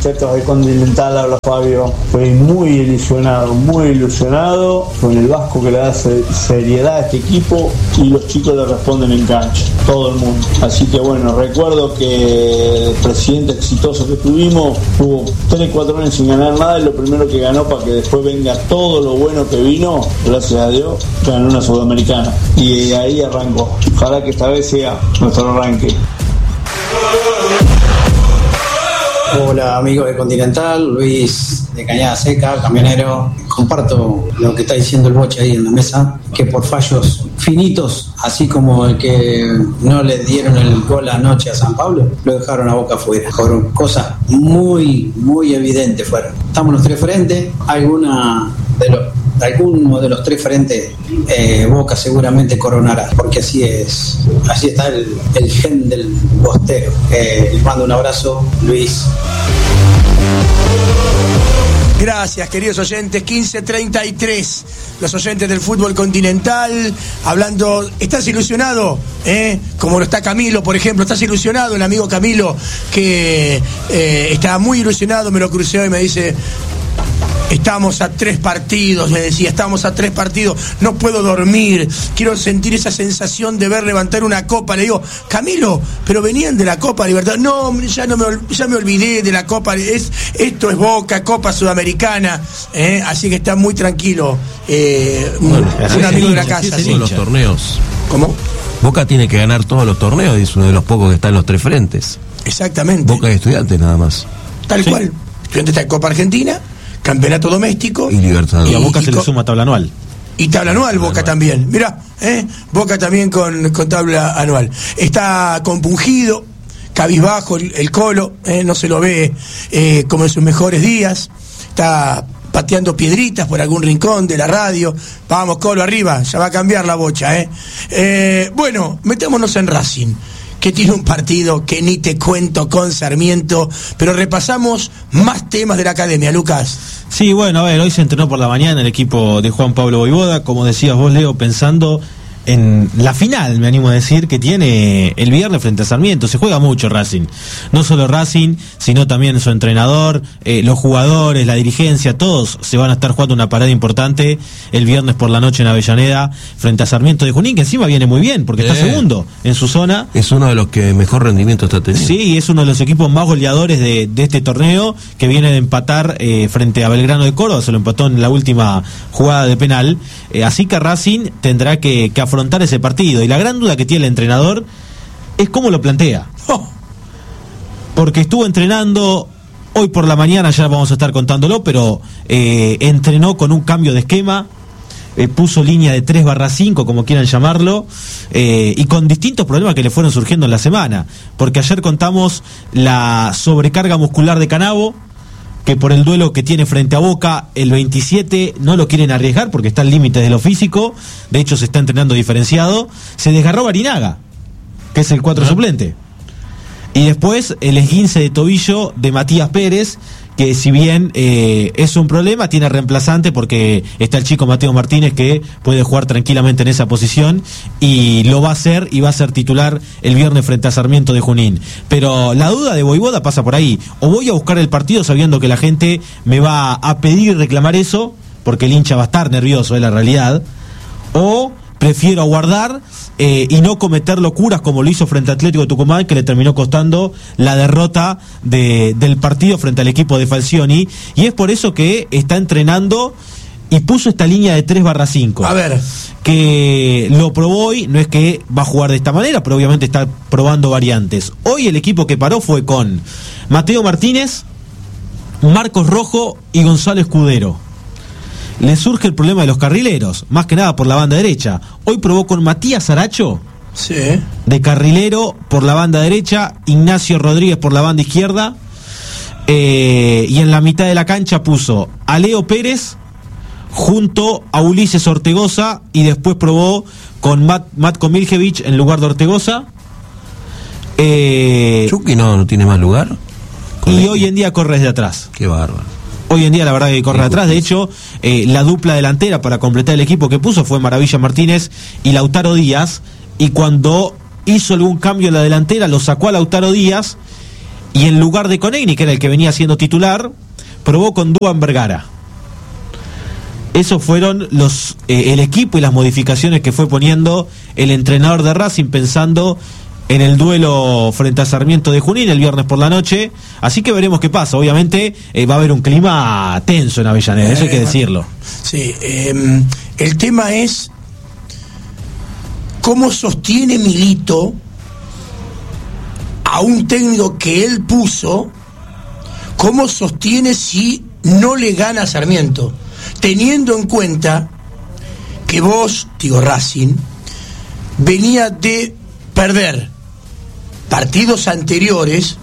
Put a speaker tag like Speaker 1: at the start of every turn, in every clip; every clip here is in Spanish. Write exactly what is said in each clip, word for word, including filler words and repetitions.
Speaker 1: muchachos de Continental, habla Fabio. Estoy muy ilusionado, muy ilusionado con el Vasco que le da seriedad a este equipo y los chicos le responden en cancha, todo el mundo. Así que bueno, recuerdo que el presidente exitoso que tuvimos tuvo tres cuatro años sin ganar nada y lo primero que ganó para que después venga todo lo bueno que vino, gracias a Dios, ganó una Sudamericana. Y ahí arrancó. Ojalá que esta vez sea nuestro arranque.
Speaker 2: Hola amigos de Continental, Luis de Cañada Seca, camionero. Comparto lo que está diciendo el Boche ahí en la mesa, que por fallos finitos, así como el que no le dieron el gol anoche a San Pablo, lo dejaron a Boca afuera. Por cosas muy, muy evidentes fueron. Estamos los tres frentes, alguna de los alguno de los tres frentes eh, Boca seguramente coronará, porque así es, así está el, el gen del bostero. Eh, les mando un abrazo, Luis.
Speaker 3: Gracias, queridos oyentes. quince treinta y tres, los oyentes del fútbol continental, hablando. ¿Estás ilusionado? ¿Eh? Como lo está Camilo, por ejemplo. ¿Estás ilusionado? El amigo Camilo, que eh, está muy ilusionado, me lo crucé y me dice: estamos a tres partidos, me decía, estamos a tres partidos, no puedo dormir, quiero sentir esa sensación de ver levantar una copa. Le digo: Camilo, pero venían de la Copa Libertadores. No, ya no me, ya me olvidé de la Copa, es, esto es Boca, Copa Sudamericana, ¿eh? Así que está muy tranquilo, eh, bueno, un, un amigo de la casa.
Speaker 4: Sí, los torneos.
Speaker 3: ¿Cómo?
Speaker 4: Boca tiene que ganar todos los torneos y es uno de los pocos que está en los tres frentes.
Speaker 3: Exactamente.
Speaker 4: Boca y Estudiantes nada más.
Speaker 3: Tal sí. cual. Estudiantes está en Copa Argentina, Campeonato Doméstico
Speaker 4: y Libertadores.
Speaker 5: Y a Boca y se co- le suma tabla anual.
Speaker 3: Y tabla anual, Boca anual. También. Mirá, ¿eh? Boca también con, con tabla anual. Está compungido, cabizbajo el, el Colo, ¿eh? No se lo ve eh, como en sus mejores días. Está pateando piedritas por algún rincón de la radio. Vamos, Colo, arriba, ya va a cambiar la bocha, ¿eh? Eh, bueno, metámonos en Racing, que tiene un partido que ni te cuento con Sarmiento, pero repasamos más temas de la academia, Lucas.
Speaker 5: Sí, bueno, a ver, hoy se entrenó por la mañana el equipo de Juan Pablo Vojvoda, como decías vos, Leo, pensando en la final, me animo a decir, que tiene el viernes frente a Sarmiento. Se juega mucho Racing, no solo Racing, sino también su entrenador, eh, los jugadores, la dirigencia, todos se van a estar jugando una parada importante el viernes por la noche en Avellaneda frente a Sarmiento de Junín, que encima viene muy bien porque está eh, segundo en su zona.
Speaker 4: Es uno de los que mejor rendimiento está teniendo.
Speaker 5: Sí, es uno de los equipos más goleadores de, de este torneo, que viene de empatar eh, frente a Belgrano de Córdoba, se lo empató en la última jugada de penal, eh, así que Racing tendrá que, que afrontar afrontar ese partido, y la gran duda que tiene el entrenador es cómo lo plantea, oh. porque estuvo entrenando hoy por la mañana, ya vamos a estar contándolo, pero eh, entrenó con un cambio de esquema, eh, puso línea de tres barra cinco, como quieran llamarlo, eh, y con distintos problemas que le fueron surgiendo en la semana, porque ayer contamos la sobrecarga muscular de Canavo, que por el duelo que tiene frente a Boca el veintisiete no lo quieren arriesgar porque está al límite de lo físico, de hecho se está entrenando diferenciado. Se desgarró Barinaga, que es el cuatro uh-huh. suplente, y después el esguince de tobillo de Matías Pérez, que si bien eh, es un problema, tiene reemplazante porque está el chico Mateo Martínez, que puede jugar tranquilamente en esa posición y lo va a hacer, y va a ser titular el viernes frente a Sarmiento de Junín. Pero la duda de Vojvoda pasa por ahí: o voy a buscar el partido sabiendo que la gente me va a pedir y reclamar eso, porque el hincha va a estar nervioso, es la realidad, o prefiero aguardar eh, y no cometer locuras como lo hizo frente a Atlético de Tucumán, que le terminó costando la derrota de, del partido frente al equipo de Falcioni, y es por eso que está entrenando y puso esta línea de tres barra cinco.
Speaker 3: A ver,
Speaker 5: que lo probó hoy, no es que va a jugar de esta manera, pero obviamente está probando variantes. Hoy el equipo que paró fue con Mateo Martínez, Marcos Rojo y Gonzalo Escudero. Le surge el problema de los carrileros, más que nada por la banda derecha. Hoy probó con Matías Aracho,
Speaker 3: sí,
Speaker 5: de carrilero por la banda derecha, Ignacio Rodríguez por la banda izquierda, eh, y en la mitad de la cancha puso a Leo Pérez junto a Ulises Ortegoza, y después probó con Matt, Matko Miljevic en lugar de Ortegoza. Eh,
Speaker 4: Chucky no, no tiene más lugar.
Speaker 5: Y el... hoy en día corre desde atrás.
Speaker 4: Qué bárbaro.
Speaker 5: Hoy en día la verdad que corre sí, atrás. De hecho, eh, la dupla delantera para completar el equipo que puso fue Maravilla Martínez y Lautaro Díaz, y cuando hizo algún cambio en la delantera lo sacó a Lautaro Díaz y en lugar de Konechny, que era el que venía siendo titular, probó con Duban Vergara. Esos fueron los eh, el equipo y las modificaciones que fue poniendo el entrenador de Racing pensando en el duelo frente a Sarmiento de Junín el viernes por la noche. Así que veremos qué pasa. Obviamente eh, va a haber un clima tenso en Avellaneda, eso hay que decirlo.
Speaker 3: Sí, eh, el tema es cómo sostiene Milito a un técnico que él puso, cómo sostiene si no le gana a Sarmiento, teniendo en cuenta que vos, digo Racing, venía de perder partidos anteriores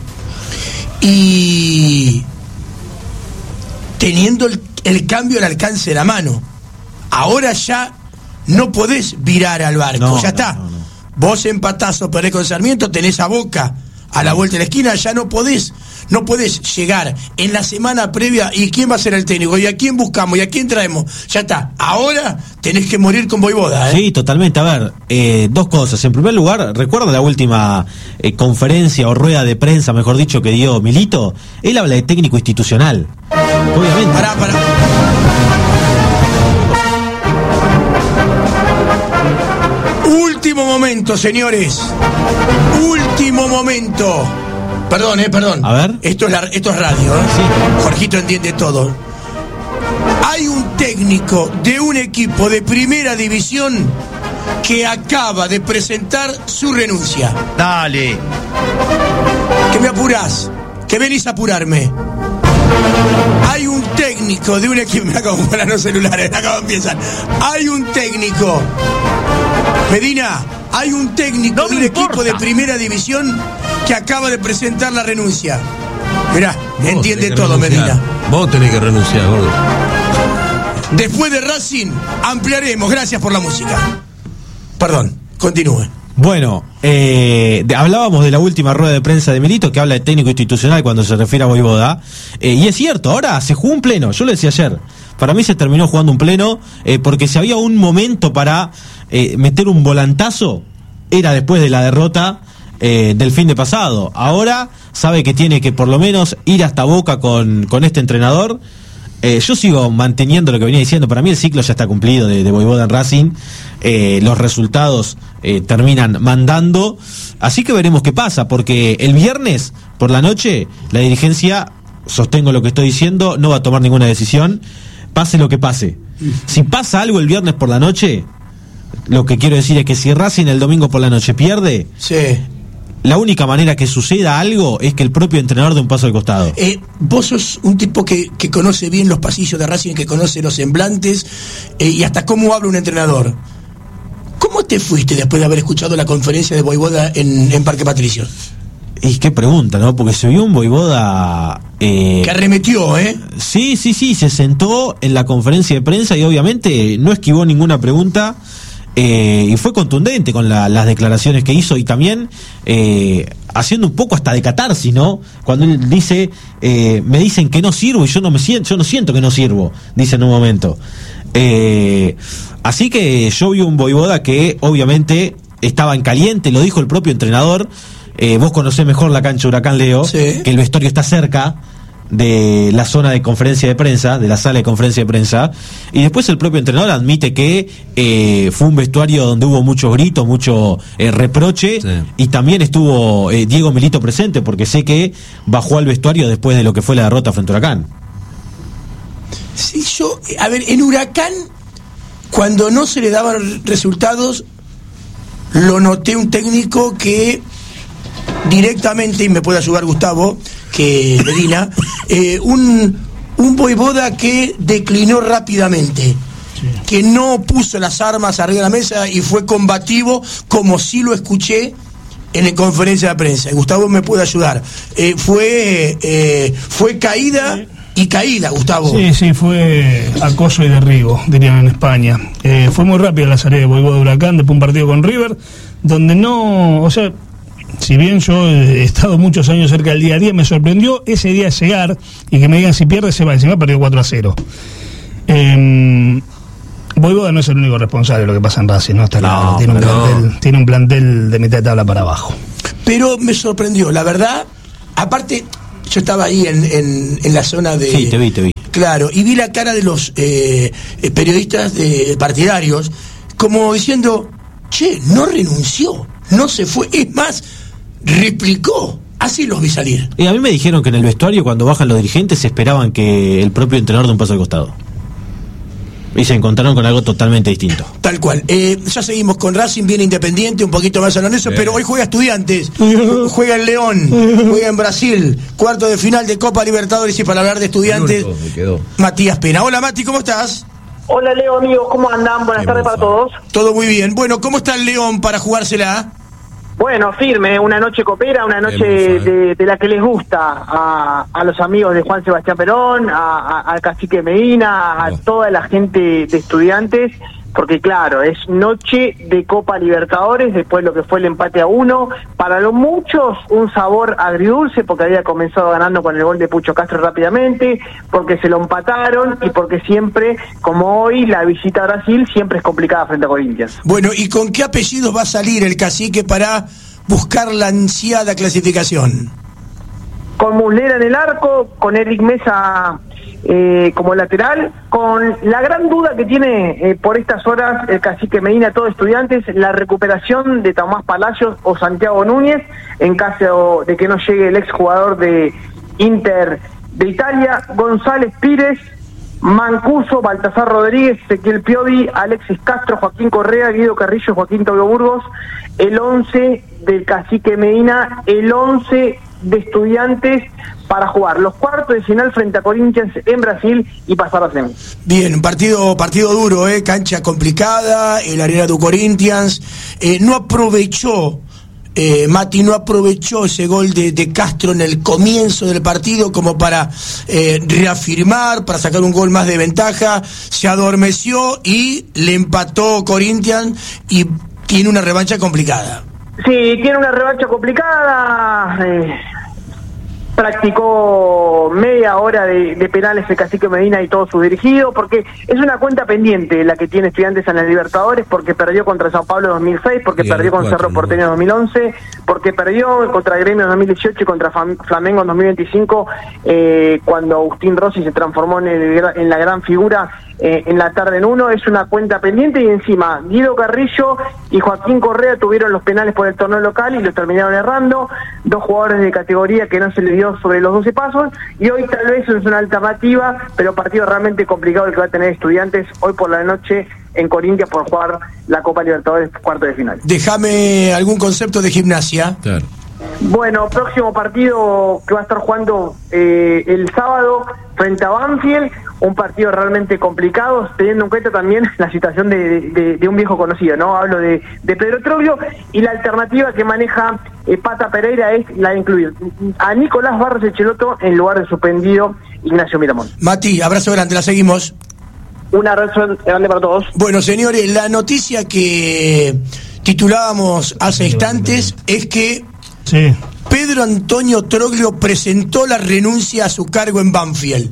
Speaker 3: y teniendo el, el cambio al alcance de la mano. Ahora ya no podés virar al barco,
Speaker 5: no,
Speaker 3: ya
Speaker 5: no,
Speaker 3: está.
Speaker 5: No, no.
Speaker 3: Vos empatás o perdés con Sarmiento, tenés a Boca a la vuelta de la esquina, ya no podés, no podés llegar en la semana previa y quién va a ser el técnico, y a quién buscamos, y a quién traemos, ya está. Ahora tenés que morir con Voivoda, ¿eh?
Speaker 5: Sí, totalmente. A ver, eh, dos cosas. En primer lugar, recuerda la última eh, conferencia o rueda de prensa, mejor dicho, que dio Milito. Él habla de técnico institucional. Obviamente.
Speaker 3: Pará, pará. Último momento, señores. Último momento. Perdón, eh, perdón.
Speaker 5: A ver.
Speaker 3: Esto es, la, esto es radio, ¿eh?
Speaker 5: Sí.
Speaker 3: Jorgito entiende todo. Hay un técnico de un equipo de primera división que acaba de presentar su renuncia.
Speaker 6: Dale.
Speaker 3: Que me apurás, que venís a apurarme. Hay un técnico de un equipo. Me acabo de poner los celulares, me acabo de empezar. Hay un técnico. Medina, hay un técnico
Speaker 6: No
Speaker 3: de un
Speaker 6: me
Speaker 3: equipo
Speaker 6: importa.
Speaker 3: de primera división que acaba de presentar la renuncia. Mirá,
Speaker 4: Vos
Speaker 3: entiende
Speaker 4: tenés que
Speaker 3: todo,
Speaker 4: renunciar.
Speaker 3: Medina.
Speaker 4: Vos tenés que renunciar, gordo.
Speaker 3: Después de Racing, ampliaremos. Gracias por la música. Perdón, continúe.
Speaker 5: Bueno, eh, de, hablábamos de la última rueda de prensa de Milito, que habla de técnico institucional cuando se refiere a Voivoda, eh, y es cierto, ahora se jugó un pleno, yo lo decía ayer, para mí se terminó jugando un pleno, eh, porque si había un momento para eh, meter un volantazo, era después de la derrota eh, del fin de pasado. Ahora sabe que tiene que por lo menos ir hasta Boca con, con este entrenador. Eh, yo sigo manteniendo lo que venía diciendo. Para mí el ciclo ya está cumplido de, de Voivoda en Racing. Eh, los resultados eh, terminan mandando. Así que veremos qué pasa, porque el viernes por la noche la dirigencia, sostengo lo que estoy diciendo, no va a tomar ninguna decisión, pase lo que pase. Si pasa algo el viernes por la noche, lo que quiero decir es que si Racing el domingo por la noche pierde,
Speaker 3: Sí.
Speaker 5: la única manera que suceda algo es que el propio entrenador dé un paso al costado.
Speaker 3: Eh, vos sos un tipo que, que conoce bien los pasillos de Racing, que conoce los semblantes eh, y hasta cómo habla un entrenador. ¿Cómo te fuiste después de haber escuchado la conferencia de Voivoda en, en Parque Patricio?
Speaker 5: Y qué pregunta, ¿no? Porque se vio un Voivoda... Eh,
Speaker 3: Que arremetió, ¿eh?
Speaker 5: sí, sí, sí, se sentó en la conferencia de prensa y obviamente no esquivó ninguna pregunta. Eh, y fue contundente con la, las declaraciones que hizo y también eh, haciendo un poco hasta de catarsis, ¿no? Cuando él dice, eh, me dicen que no sirvo y yo no me siento, yo no siento que no sirvo, dice en un momento. Eh, así que yo vi un Voivoda que obviamente estaba en caliente, lo dijo el propio entrenador. Eh, vos conocés mejor la cancha Huracán, Leo,
Speaker 3: Sí.
Speaker 5: que el vestuario está cerca de la zona de conferencia de prensa, de la sala de conferencia de prensa, y después el propio entrenador admite que eh, fue un vestuario donde hubo muchos gritos, mucho eh, reproche,
Speaker 4: Sí.
Speaker 5: y también estuvo eh, Diego Milito presente, porque sé que bajó al vestuario después de lo que fue la derrota frente a Huracán.
Speaker 3: Sí, yo, a ver, en Huracán, cuando no se le daban resultados, lo noté un técnico que directamente, y me puede ayudar Gustavo, que Medina, eh, un, un Voivoda que declinó rápidamente, que no puso las armas arriba de la mesa y fue combativo, como sí lo escuché en la conferencia de prensa. Y Gustavo me puede ayudar. Eh, fue, eh, fue caída y caída, Gustavo.
Speaker 7: Sí, sí, fue acoso y derribo, dirían en España. Eh, fue muy rápida la salida de Voivoda de Huracán después de un partido con River, donde no, o sea, si bien yo he estado muchos años cerca del día a día, me sorprendió ese día llegar y que me digan si pierde se va, encima perdió cuatro a cero. Eh, Voivoda no es el único responsable de lo que pasa en Racing, ¿no? Está
Speaker 5: No,
Speaker 7: claro, tiene un,
Speaker 5: pero-
Speaker 7: plantel, tiene un plantel de mitad de tabla para abajo.
Speaker 3: Pero me sorprendió, la verdad, Aparte, yo estaba ahí en, en, en la zona de...
Speaker 5: Sí, te vi, te vi.
Speaker 3: Claro, y vi la cara de los eh, periodistas de, partidarios como diciendo, che, no renunció, no se fue, es más, replicó. Así los vi salir.
Speaker 5: Y a mí me dijeron que en el vestuario, cuando bajan los dirigentes, se esperaban que el propio entrenador dé un paso al costado. Y se encontraron con algo totalmente distinto.
Speaker 3: Tal cual. Eh, ya seguimos con Racing, bien Independiente, un poquito más honesto, pero hoy juega Estudiantes, juega en León, juega en Brasil, cuarto de final de Copa Libertadores. Y para hablar de Estudiantes, Matías Pena. Hola Mati, ¿cómo estás?
Speaker 6: Hola Leo, amigos, ¿cómo andan? Buenas tardes para todos.
Speaker 3: Todo muy bien. Bueno, ¿cómo está el León para jugársela?
Speaker 6: Bueno, firme, una noche copera, una noche de, de la que les gusta a, a los amigos de Juan Sebastián Perón, a, a, a Cacique Medina, a toda la gente de Estudiantes, porque claro, es noche de Copa Libertadores, después lo que fue el empate a uno, para los muchos un sabor agridulce, porque había comenzado ganando con el gol de Pucho Castro rápidamente, porque se lo empataron y porque siempre, como hoy, la visita a Brasil siempre es complicada frente a Corinthians.
Speaker 3: Bueno, ¿y con qué apellidos va a salir el Cacique para buscar la ansiada clasificación?
Speaker 6: Con Muslera en el arco, con Eric Mesa eh, como lateral, con la gran duda que tiene eh, por estas horas el Cacique Medina, todos Estudiantes, la recuperación de Tomás Palacios o Santiago Núñez, en caso de que no llegue el exjugador de Inter de Italia, González Pires, Mancuso, Baltasar Rodríguez, Ezequiel Piovi, Alexis Castro, Joaquín Correa, Guido Carrillo, Joaquín Tobio Burgos, el once del Cacique Medina, el once de Estudiantes para jugar los cuartos de final frente a Corinthians en Brasil y pasar a semi.
Speaker 3: Bien, partido partido duro, eh, cancha complicada, el Arena do Corinthians, eh, no aprovechó Eh, Mati no aprovechó ese gol de, de Castro en el comienzo del partido como para eh, reafirmar, para sacar un gol más de ventaja, se adormeció y le empató Corinthians y tiene una revancha complicada.
Speaker 6: Sí, tiene una revancha complicada, eh, practicó media hora de, de penales el Cacique Medina y todo su dirigido, porque es una cuenta pendiente la que tiene Estudiantes en la Libertadores, porque perdió contra Sao Paulo en dos mil seis, porque perdió con Cerro Porteño en dos mil once, porque perdió contra Gremio en dos mil dieciocho y contra Flamengo en dos mil veinticinco, eh, cuando Agustín Rossi se transformó en, el, en la gran figura eh, en la tarde en uno. Es una cuenta pendiente y encima Guido Carrillo y Joaquín Correa tuvieron los penales por el torneo local y los terminaron errando, dos jugadores de categoría que no se les dio sobre los doce pasos, y hoy tal vez es una alternativa, pero partido realmente complicado el que va a tener Estudiantes hoy por la noche en Corinthians por jugar la Copa Libertadores cuarto de final.
Speaker 3: Déjame algún concepto de Gimnasia.
Speaker 4: Claro.
Speaker 6: Bueno, próximo partido que va a estar jugando eh, el sábado frente a Banfield, un partido realmente complicado, teniendo en cuenta también la situación de, de, de un viejo conocido, ¿no? Hablo de, de Pedro Troglio, y la alternativa que maneja eh, Pata Pereira es la de incluir a Nicolás Barros Echeloto en lugar del suspendido Ignacio Miramón.
Speaker 3: Mati, abrazo grande, la seguimos.
Speaker 6: Un abrazo grande para todos.
Speaker 3: Bueno, señores, la noticia que titulábamos hace instantes es que
Speaker 7: sí.
Speaker 3: Pedro Antonio Troglio presentó la renuncia a su cargo en Banfield.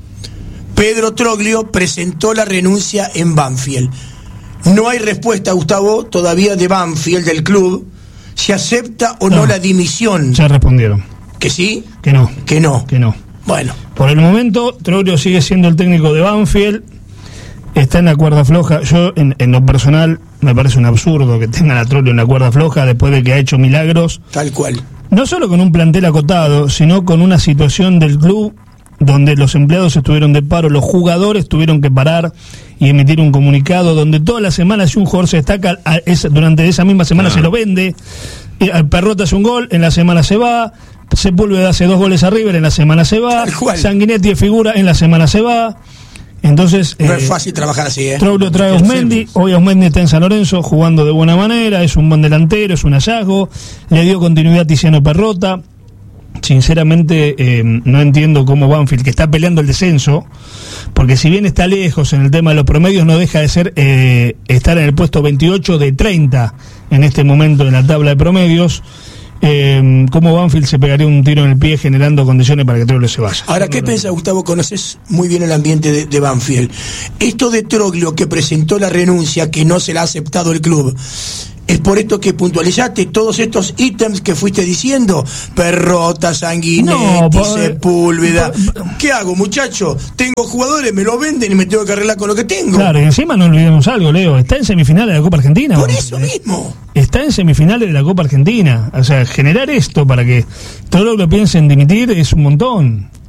Speaker 3: Pedro Troglio presentó la renuncia en Banfield. No hay respuesta, Gustavo, todavía de Banfield, del club, si acepta o no, no la dimisión.
Speaker 7: Ya respondieron.
Speaker 3: ¿Que sí?
Speaker 7: Que no.
Speaker 3: Que no.
Speaker 7: Que no.
Speaker 3: Bueno.
Speaker 7: Por el momento, Troglio sigue siendo el técnico de Banfield. Está en la cuerda floja. Yo, en, en lo personal, me parece un absurdo que tengan a Troglio en la cuerda floja después de que ha hecho milagros.
Speaker 3: Tal cual.
Speaker 7: No solo con un plantel acotado, sino con una situación del club donde los empleados estuvieron de paro, los jugadores tuvieron que parar y emitir un comunicado, donde todas las semanas si un jugador se destaca, a esa, durante esa misma semana ah. se lo vende, Perrota hace un gol, en la semana se va, Sepúlveda hace dos goles a River, en la semana se va, Sanguinetti figura, en la semana se va. Entonces
Speaker 3: no
Speaker 7: eh,
Speaker 3: es fácil trabajar así, ¿eh?
Speaker 7: Troglio trae a Osmendi, hoy Osmendi está en San Lorenzo jugando de buena manera, es un buen delantero, es un hallazgo, le dio continuidad a Tiziano Perrota. Sinceramente eh, no entiendo cómo Banfield, que está peleando el descenso, porque si bien está lejos en el tema de los promedios, no deja de ser eh, estar en el puesto veintiocho de treinta en este momento en la tabla de promedios. Eh, cómo Banfield se pegaría un tiro en el pie generando condiciones para que Troglio se vaya.
Speaker 3: Ahora, ¿qué piensas, Gustavo? Conoces muy bien el ambiente de, de Banfield. Esto de Troglio, que presentó la renuncia, que no se la ha aceptado el club, es por esto que puntualizaste todos estos ítems que fuiste diciendo, Perrota, Sanguinetti,
Speaker 7: No, por-
Speaker 3: Sepúlveda. ¿Qué hago, muchacho? Tengo jugadores, me lo venden y me tengo que arreglar con lo que tengo.
Speaker 7: Claro, y encima no olvidemos algo, Leo, está en semifinales de la Copa Argentina.
Speaker 3: Por
Speaker 7: vamos,
Speaker 3: eso
Speaker 7: ¿eh?
Speaker 3: mismo.
Speaker 7: Está en semifinales de la Copa Argentina. O sea, generar esto para que todo lo que piensen dimitir es un montón.